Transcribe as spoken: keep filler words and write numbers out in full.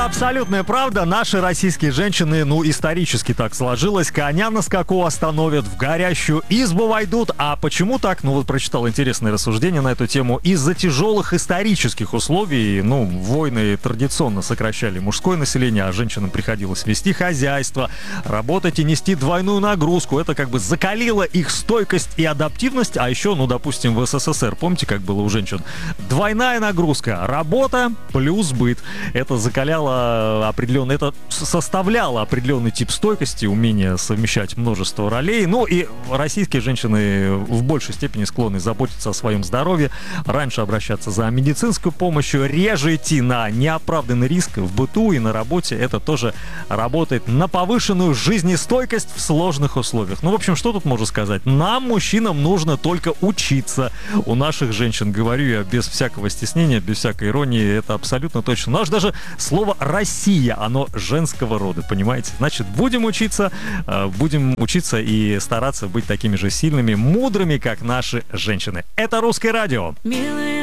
Это абсолютная правда. Наши российские женщины, ну, исторически так сложилось, коня на скаку остановят, в горящую избу войдут. А почему так? Ну, вот прочитал интересное рассуждение на эту тему. Из-за тяжелых исторических условий, ну, войны традиционно сокращали мужское население, а женщинам приходилось вести хозяйство, работать и нести двойную нагрузку. Это как бы закалило их стойкость и адаптивность. А еще, ну, допустим, в СССР, помните, как было у женщин? Двойная нагрузка. Работа плюс быт. Это закаляло определенно, это составляло определенный тип стойкости, умение совмещать множество ролей. Ну и российские женщины в большей степени склонны заботиться о своем здоровье, раньше обращаться за медицинской помощью, реже идти на неоправданный риск в быту и на работе. Это тоже работает на повышенную жизнестойкость в сложных условиях. Ну, в общем, что тут можно сказать? Нам, мужчинам, нужно только учиться у наших женщин. Говорю я без всякого стеснения, без всякой иронии. Это абсолютно точно. У нас даже слово «Россия», оно женского рода, понимаете? Значит, будем учиться, будем учиться и стараться быть такими же сильными, мудрыми, как наши женщины. Это «Русское радио». Милая